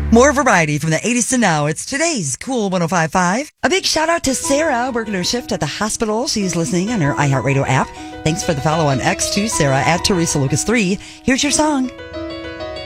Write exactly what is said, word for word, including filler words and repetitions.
More variety from the eighties to now. It's today's Cool one oh five point five. A big shout out to Sarah working her shift at the hospital. She's listening on her iHeartRadio app. Thanks for the follow on X too, Sarah, at Teresa Lucas three. Here's your song.